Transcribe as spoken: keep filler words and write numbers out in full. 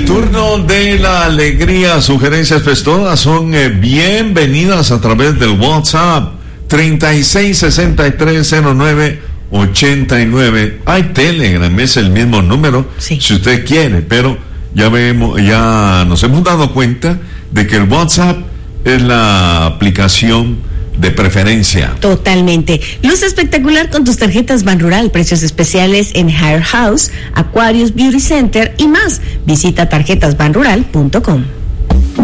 turno de la alegría. Sugerencias, pues todas son eh, bienvenidas a través del WhatsApp treinta y seis sesenta y tres cero nueve ochenta y nueve. Hay Telegram, es el mismo número, sí, si usted quiere, pero ya vemos, ya nos hemos dado cuenta de que el WhatsApp es la aplicación de preferencia. Totalmente. Luz espectacular con tus tarjetas Banrural. Precios especiales en Hair House, Aquarius Beauty Center y más. Visita tarjetas banrural punto com.